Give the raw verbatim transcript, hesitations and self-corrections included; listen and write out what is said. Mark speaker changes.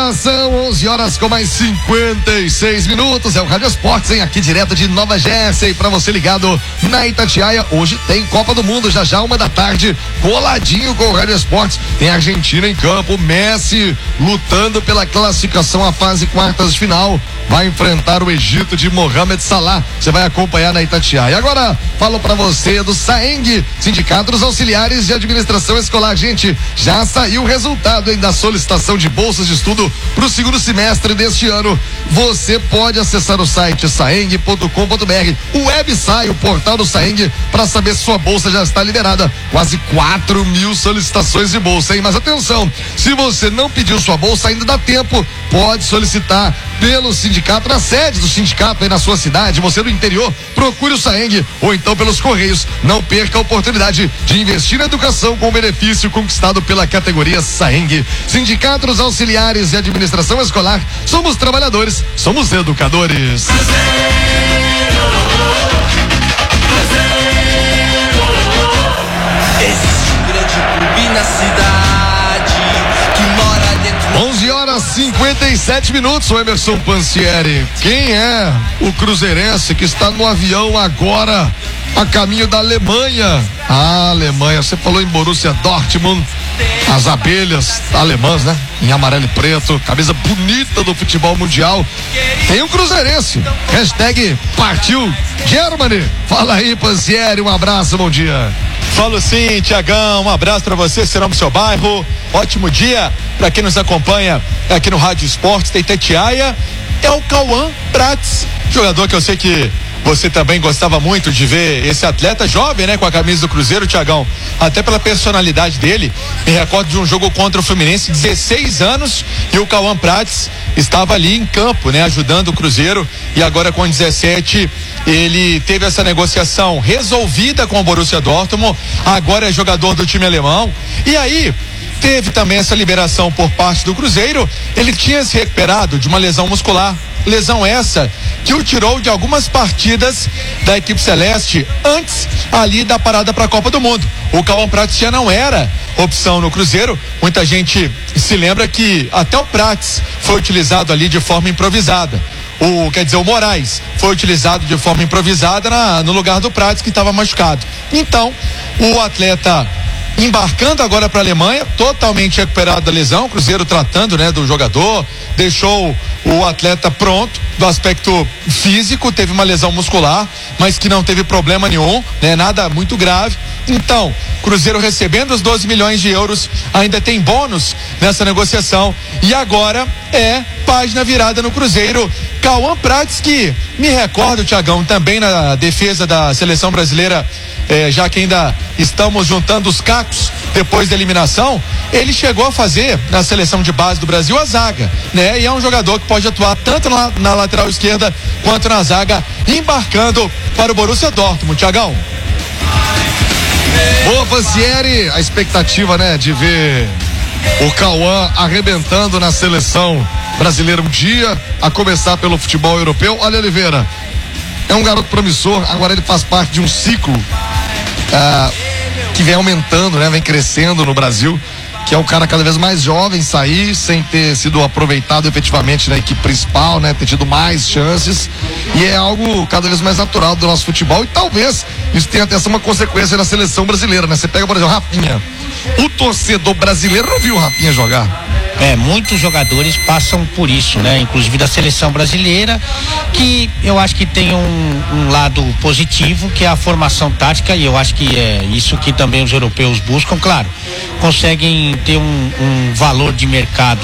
Speaker 1: Agora são onze horas com mais cinquenta e seis minutos. É o Rádio Esportes, hein? Aqui direto de Nova Jersey, pra você ligado na Itatiaia. Hoje tem Copa do Mundo, já já uma da tarde, coladinho com o Rádio Esportes. Tem a Argentina em campo, Messi lutando pela classificação à fase quartas de final. Vai enfrentar o Egito de Mohamed Salah. Você vai acompanhar na Itatiaia. Agora, falo pra você do SAENG, Sindicato dos Auxiliares de Administração Escolar. Gente, já saiu o resultado, hein, da solicitação de bolsas de estudo pro segundo semestre deste ano. Você pode acessar o site saeng ponto com ponto br, o website, o portal do SAENG, para saber se sua bolsa já está liberada. Quase quatro mil solicitações de bolsa, hein? Mas atenção, se você não pediu sua bolsa, ainda dá tempo. Pode solicitar pelo sindicato, na sede do sindicato aí na sua cidade. Você do interior, procure o SAENG ou então pelos Correios. Não perca a oportunidade de investir na educação com o benefício conquistado pela categoria SAENG. Sindicato dos Auxiliares de Administração Escolar. Somos trabalhadores, somos educadores.
Speaker 2: Existe um grande clube na cidade que mora dentro.
Speaker 1: onze horas e cinquenta e sete minutos, o Emerson Pansieri. Quem é o cruzeirense que está no avião agora a caminho da Alemanha? A Alemanha, você falou em Borussia Dortmund, as abelhas alemãs, né? Em amarelo e preto, camisa bonita do futebol mundial. Tem um cruzeirense, hashtag partiu Germany. Fala aí, Pansieri, um abraço, bom dia.
Speaker 3: Falo sim, Tiagão, um abraço pra você, será no seu bairro, ótimo dia pra quem nos acompanha aqui no Rádio Esportes da Itatiaia. É o Cauã Prats, jogador que eu sei que você também gostava muito de ver, esse atleta jovem, né, com a camisa do Cruzeiro, Tiagão, até pela personalidade dele. Me recordo de um jogo contra o Fluminense, dezesseis anos, e o Cauã Prats estava ali em campo, né, ajudando o Cruzeiro, e agora com dezessete ele teve essa negociação resolvida com o Borussia Dortmund, agora é jogador do time alemão. E aí teve também essa liberação por parte do Cruzeiro. Ele tinha se recuperado de uma lesão muscular, lesão essa que o tirou de algumas partidas da equipe celeste antes ali da parada para a Copa do Mundo. O Cauã Prats já não era opção no Cruzeiro. Muita gente se lembra que até o Prats foi utilizado ali de forma improvisada. O, quer dizer, o Moraes foi utilizado de forma improvisada na, no lugar do Prats, que estava machucado. Então, o atleta embarcando agora para a Alemanha, totalmente recuperado da lesão, o Cruzeiro tratando, né, do jogador, deixou o atleta pronto do aspecto físico, teve uma lesão muscular, mas que não teve problema nenhum, né, nada muito grave. Então, Cruzeiro recebendo os doze milhões de euros, ainda tem bônus nessa negociação, e agora é página virada no Cruzeiro. Cauã Prats, que me recordo, Tiagão, também na defesa da seleção brasileira, eh, já que ainda estamos juntando os cacos depois da eliminação, ele chegou a fazer na seleção de base do Brasil a zaga, né? E é um jogador que pode atuar tanto na, na lateral esquerda quanto na zaga, embarcando para o Borussia Dortmund, Tiagão.
Speaker 1: Boa, Pansieri, a expectativa, né, de ver o Cauã arrebentando na seleção brasileira um dia, a começar pelo futebol europeu. Olha, Oliveira, é um garoto promissor, agora ele faz parte de um ciclo ah, que vem aumentando, né, vem crescendo no Brasil, que é o cara cada vez mais jovem sair sem ter sido aproveitado efetivamente na equipe principal, né, ter tido mais chances, e é algo cada vez mais natural do nosso futebol, e talvez isso tenha até uma consequência na seleção brasileira, né? Você pega, por exemplo, o Rafinha, o torcedor brasileiro não viu o Rafinha jogar.
Speaker 4: É, muitos jogadores passam por isso, né? Inclusive da seleção brasileira, que eu acho que tem um, um lado positivo, que é a formação tática, e eu acho que é isso que também os europeus buscam, claro, conseguem ter um, um valor de mercado